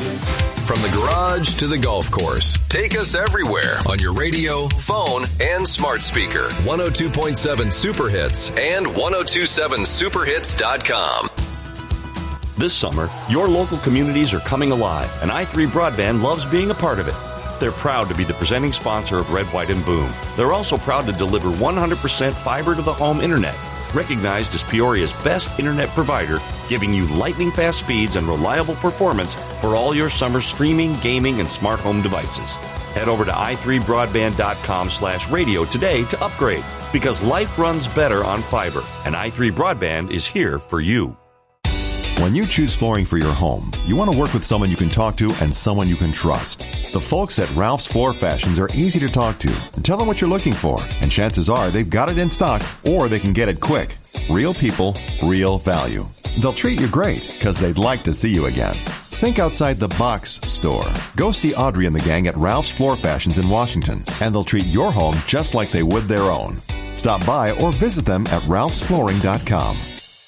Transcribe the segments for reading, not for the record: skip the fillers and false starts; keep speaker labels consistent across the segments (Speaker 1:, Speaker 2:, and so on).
Speaker 1: From the garage to the golf course, take us everywhere on your radio, phone, and smart speaker. 102.7 Super Hits and 1027superhits.com.
Speaker 2: This summer, your local communities are coming alive, and i3 Broadband loves being a part of it. They're proud to be the presenting sponsor of Red, White, and Boom. They're also proud to deliver 100% fiber-to-the-home internet, recognized as Peoria's best internet provider, giving you lightning-fast speeds and reliable performance for all your summer streaming, gaming, and smart home devices. Head over to i3broadband.com/radio today to upgrade, because life runs better on fiber, and i3 Broadband is here for you.
Speaker 3: When you choose flooring for your home, you want to work with someone you can talk to and someone you can trust. The folks at Ralph's Floor Fashions are easy to talk to. Tell them what you're looking for, and chances are they've got it in stock, or they can get it quick. Real people, real value. They'll treat you great because they'd like to see you again. Think outside the box store. Go see Audrey and the gang at Ralph's Floor Fashions in Washington, and they'll treat your home just like they would their own. Stop by or visit them at ralphsflooring.com.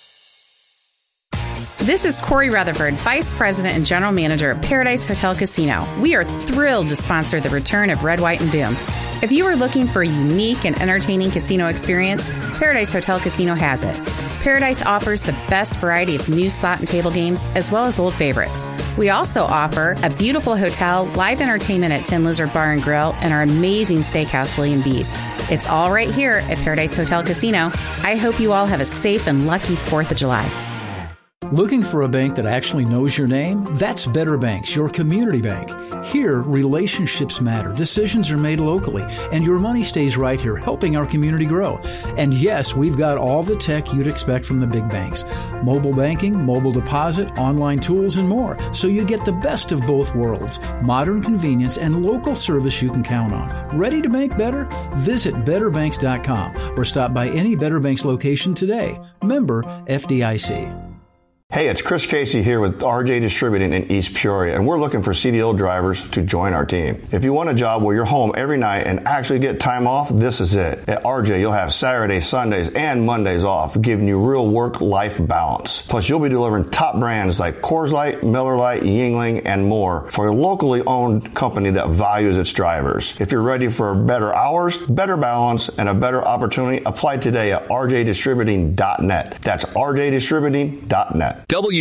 Speaker 4: This is Corey Rutherford, Vice President and General Manager at Paradise Hotel Casino. We are thrilled to sponsor the return of Red, White, and Boom. If you are looking for a unique and entertaining casino experience, Paradise Hotel Casino has it. Paradise offers the best variety of new slot and table games, as well as old favorites. We also offer a beautiful hotel, live entertainment at Tin Lizard Bar and Grill, and our amazing steakhouse, William B's. It's all right here at Paradise Hotel Casino. I hope you all have a safe and lucky 4th of July.
Speaker 5: Looking for a bank that actually knows your name? That's Better Banks, your community bank. Here, relationships matter, decisions are made locally, and your money stays right here, helping our community grow. And yes, we've got all the tech you'd expect from the big banks. Mobile banking, mobile deposit, online tools, and more. So you get the best of both worlds. Modern convenience and local service you can count on. Ready to bank better? Visit betterbanks.com or stop by any Better Banks location today. Member FDIC.
Speaker 6: Hey, it's Chris Casey here with RJ Distributing in East Peoria, and we're looking for CDL drivers to join our team. If you want a job where you're home every night and actually get time off, this is it. At RJ, you'll have Saturdays, Sundays, and Mondays off, giving you real work-life balance. Plus, you'll be delivering top brands like Coors Light, Miller Lite, Yuengling, and more for a locally owned company that values its drivers. If you're ready for better hours, better balance, and a better opportunity, apply today at rjdistributing.net. That's rjdistributing.net.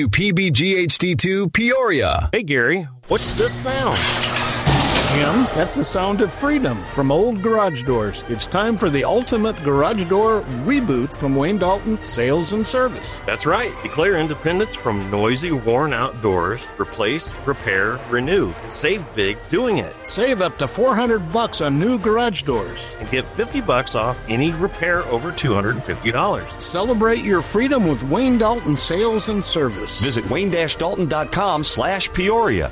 Speaker 1: WPBG-HD2 Peoria.
Speaker 7: Hey, Gary, what's this sound? Jim, that's the sound of freedom from Old Garage Doors. It's time for the ultimate garage door reboot from Wayne Dalton Sales and Service.
Speaker 8: That's right. Declare independence from noisy, worn-out doors. Replace, repair, renew. And save big doing it.
Speaker 7: Save up to $400 on new garage doors.
Speaker 8: And get $50 off any repair over $250.
Speaker 7: Celebrate your freedom with Wayne Dalton Sales and Service.
Speaker 2: Visit wayne-dalton.com/Peoria.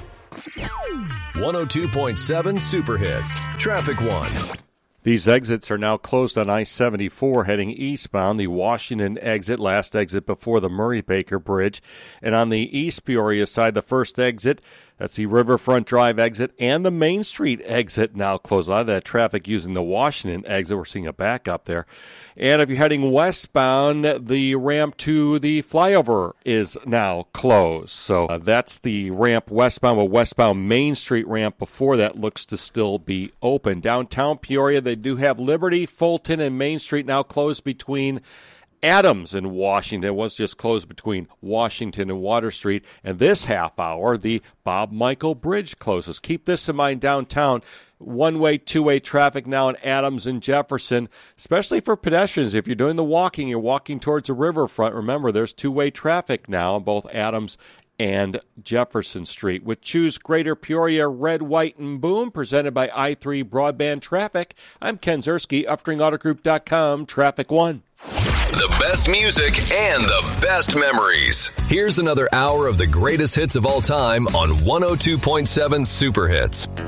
Speaker 1: 102.7 Super Hits. Traffic 1.
Speaker 9: These exits are now closed on I-74 heading eastbound. The Washington exit, last exit before the Murray-Baker Bridge. And on the East Peoria side, the first exit, that's the Riverfront Drive exit and the Main Street exit now closed. A lot of that traffic using the Washington exit. We're seeing a backup there. And if you're heading westbound, the ramp to the flyover is now closed. So that's the ramp westbound. But westbound Main Street ramp before that looks to still be open. Downtown Peoria, they do have Liberty, Fulton, and Main Street now closed between Adams and Washington. It was just closed between Washington and Water Street. And this half hour, the Bob Michael Bridge closes. Keep this in mind downtown. One-way, two-way traffic now in Adams and Jefferson, especially for pedestrians. If you're doing the walking, you're walking towards the riverfront, remember there's two-way traffic now on both Adams and Jefferson Street. With Choose Greater Peoria, Red, White, and Boom, presented by i3 Broadband Traffic, I'm Ken Zerski, UfteringAutoGroup.com, Traffic 1.
Speaker 1: The best music and the best memories. Here's another hour of the greatest hits of all time on 102.7 Super Hits.